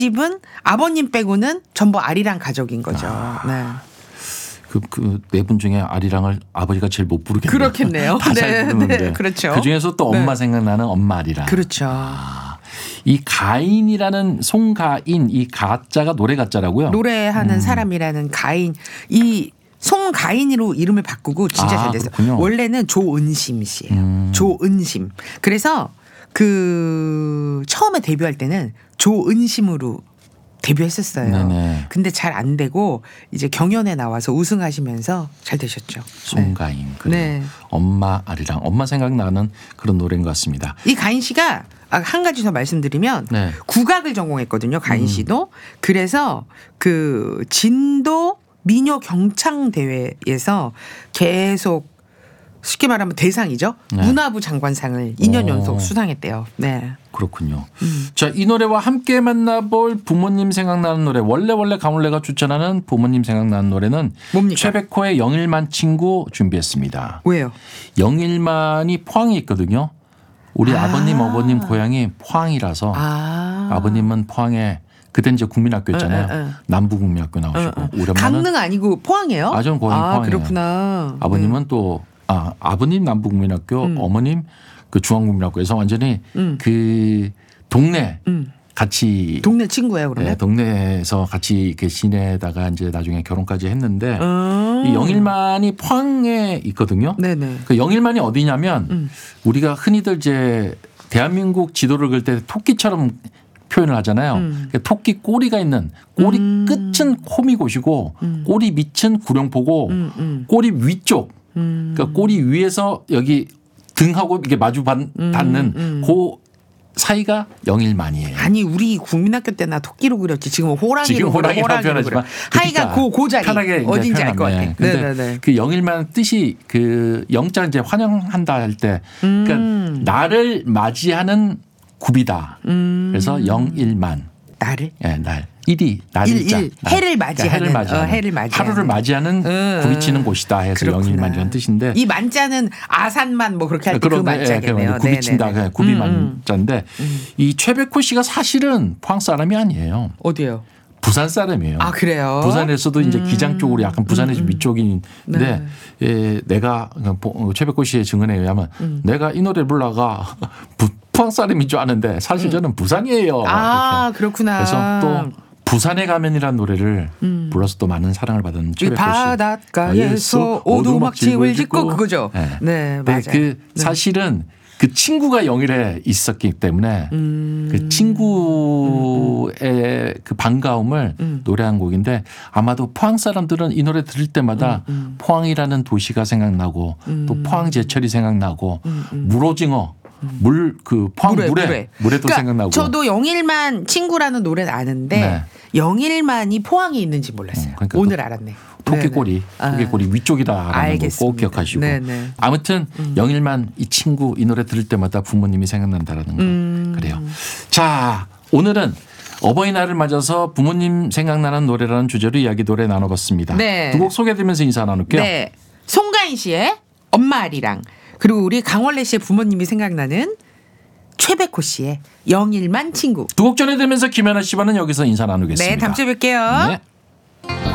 집은 아버님 빼고는 전부 아리랑 가족인 거죠. 네. 그 네 분 중에 아리랑을 아버지가 제일 못 부르겠네요. 그렇겠네요. 다 잘 부르는데. 네, 그렇죠. 그중에서 또 엄마 네. 생각나는 엄마 아리랑. 그렇죠. 이 가인이라는 송가인 이 가자가 노래 가자라고요? 노래하는 사람이라는 가인 이 송가인으로 이름을 바꾸고 진짜 잘 됐어요. 그렇군요. 원래는 조은심 씨예요. 조은심. 그래서 그 처음에 데뷔할 때는 조은심으로 데뷔했었어요. 네네. 근데 잘 안 되고 이제 경연에 나와서 우승하시면서 잘 되셨죠. 송가인. 그래요. 네. 엄마 아리랑. 엄마 생각나는 그런 노래인 것 같습니다. 이 가인 씨가 한 가지 더 말씀드리면 네. 국악을 전공했거든요. 가인 씨도. 그래서 그 진도 미녀 경창 대회에서 계속 쉽게 말하면 대상이죠. 네. 문화부 장관상을 2년 오. 연속 수상했대요. 네. 그렇군요. 자, 이 노래와 함께 만나볼 부모님 생각나는 노래. 원래 가물레가 추천하는 부모님 생각나는 노래는 뭡니까? 최백호의 영일만 친구 준비했습니다. 왜요? 영일만이 포항에 있거든요. 우리 아버님 어머님 고향이 포항이라서 아버님은 포항에 그때 이제 국민학교였잖아요. 남부국민학교 나오시고 우리 엄마는 강릉 아니고 포항이에요? 아전 포항이에요. 그렇구나. 아버님은 또 아버님 남부국민학교 어머님 그 중앙국민학교에서 완전히 그 동네 같이 동네 친구예요, 그러면? 네, 동네에서 같이 이렇게 지내다가 이제 나중에 결혼까지 했는데 이 영일만이 포항에 있거든요. 네네. 그 영일만이 어디냐면 우리가 흔히들 이제 대한민국 지도를 그릴 때 토끼처럼 표현을 하잖아요. 그러니까 토끼 꼬리가 있는 꼬리 끝은 코미곶이고 꼬리 밑은 구룡포고 꼬리 위쪽 그러니까 꼬리 위에서 여기 등하고 이게 마주 닿는 그 사이가 영일만이에요. 아니 우리 국민학교 때나 토끼로 그렸지 지금 호랑이로 표현하지만 하여간 그 자리 편하게 어딘지 알 것 같아. 근데 그 영일만 뜻이 그 영자 이제 환영한다 할 때 그러니까 나를 맞이하는 굽이다. 그래서 영일만. 나를? 예, 날. 일이 날일자. 해를 맞이하는. 하루를 맞이하는 굽이치는 곳이다 해서 그렇구나. 영일만이라는 뜻인데. 이 만자는 아산만 뭐 그렇게 할 때 그 만자겠네요. 굽이친다. 굽이 만자인데 이 최백호 씨가 사실은 포항 사람이 아니에요. 어디요? 부산 사람이에요. 아 그래요? 부산에서도 이제 기장 쪽으로 약간 부산의 좀 위쪽인데 네. 예, 내가 최백호 씨의 증언에 의하면 내가 이 노래 불러가 포항 사람인 줄 아는데 사실 저는 부산이에요. 아 이렇게. 그렇구나. 그래서 또 부산에 가면이라는 노래를 불러서 또 많은 사랑을 받은 최백호 씨. 바닷가에서 오두막집을 짓고 그거죠. 네 맞아요. 그 사실은 그 친구가 영일에 있었기 때문에 그 친구의 그 반가움을 노래한 곡인데 아마도 포항 사람들은 이 노래 들을 때마다 포항이라는 도시가 생각나고 또 포항 제철이 생각나고 물오징어 포항 물에도 그러니까 생각나고. 저도 영일만 친구라는 노래는 아는데 네. 영일만이 포항에 있는지 몰랐어요. 그러니까 오늘 알았네. 토끼꼬리 위쪽이다라는 거 꼭 기억하시고. 네네. 아무튼 영일만 이 친구 이 노래 들을 때마다 부모님이 생각난다라는 거. 그래요. 자, 오늘은 어버이날을 맞아서 부모님 생각나는 노래라는 주제로 이야기 노래 나눠봤습니다. 네. 두 곡 소개해드리면서 인사 나눌게요. 네. 송가인 씨의 엄마 아리랑 그리고 우리 강원래 씨의 부모님이 생각나는 최백호 씨의 영일만 친구. 두 곡 전해드리면서 김연아 씨와는 여기서 인사 나누겠습니다. 네, 다음 주에 뵐게요. 네.